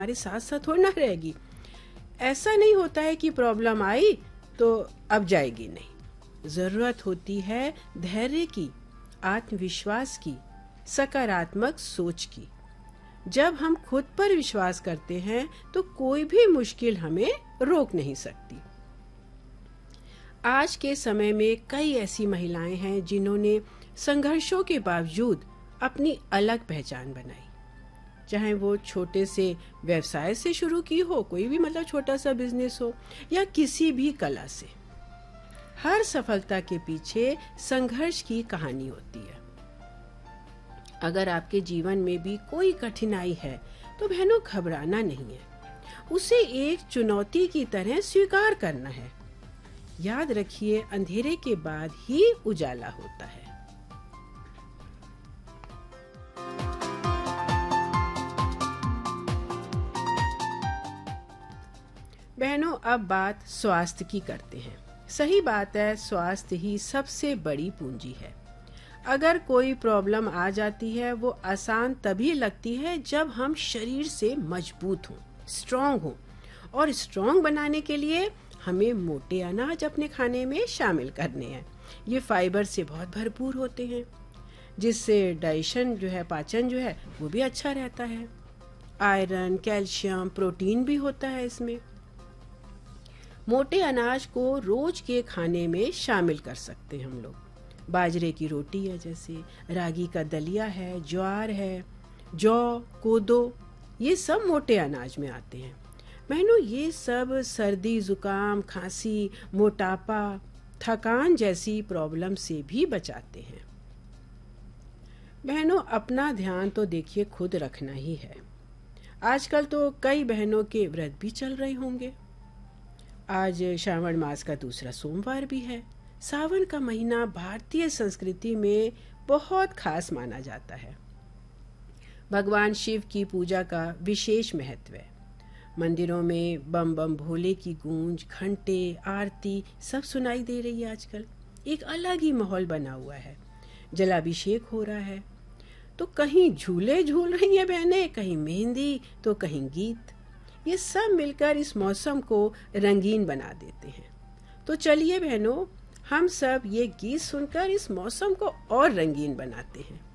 हमारे साथ साथ थोड़ी ना रहेगी। ऐसा नहीं होता है कि प्रॉब्लम आई तो अब जाएगी नहीं। जरूरत होती है धैर्य की, आत्मविश्वास की, सकारात्मक सोच की। जब हम खुद पर विश्वास करते हैं तो कोई भी मुश्किल हमें रोक नहीं सकती। आज के समय में कई ऐसी महिलाएं हैं जिन्होंने संघर्षों के बावजूद अपनी अलग पहचान बनाई। चाहे वो छोटे से व्यवसाय से शुरू की हो, कोई भी मतलब छोटा सा बिजनेस हो, या किसी भी कला से। हर सफलता के पीछे संघर्ष की कहानी होती है। अगर आपके जीवन में भी कोई कठिनाई है तो बहनों घबराना नहीं है, उसे एक चुनौती की तरह स्वीकार करना है। याद रखिए, अंधेरे के बाद ही उजाला होता है। बहनों, अब बात स्वास्थ्य की करते हैं। सही बात है, स्वास्थ्य ही सबसे बड़ी पूंजी है। अगर कोई प्रॉब्लम आ जाती है वो आसान तभी लगती है जब हम शरीर से मजबूत हों, स्ट्रॉन्ग हों। और स्ट्रॉन्ग बनाने के लिए हमें मोटे अनाज अपने खाने में शामिल करने हैं। ये फाइबर से बहुत भरपूर होते हैं, जिससे डाइजेशन जो है, पाचन जो है वो भी अच्छा रहता है। आयरन, कैल्शियम, प्रोटीन भी होता है इसमें। मोटे अनाज को रोज के खाने में शामिल कर सकते हैं हम लोग। बाजरे की रोटी है, जैसे रागी का दलिया है, ज्वार है, जौ, कोदो, ये सब मोटे अनाज में आते हैं। बहनों, ये सब सर्दी, जुकाम, खांसी, मोटापा, थकान जैसी प्रॉब्लम से भी बचाते हैं। बहनों, अपना ध्यान तो देखिए खुद रखना ही है। आजकल तो कई बहनों के व्रत भी चल रहे होंगे। आज श्रावण मास का दूसरा सोमवार भी है। सावन का महीना भारतीय संस्कृति में बहुत खास माना जाता है। भगवान शिव की पूजा का विशेष महत्व है। मंदिरों में बम बम भोले की गूंज, घंटे, आरती सब सुनाई दे रही है। आजकल एक अलग ही माहौल बना हुआ है। जलाभिषेक हो रहा है, तो कहीं झूले झूल रही हैं बहनें, कहीं मेहंदी, तो कहीं गीत। ये सब मिलकर इस मौसम को रंगीन बना देते हैं। तो चलिए बहनों, हम सब ये गीत सुनकर इस मौसम को और रंगीन बनाते हैं।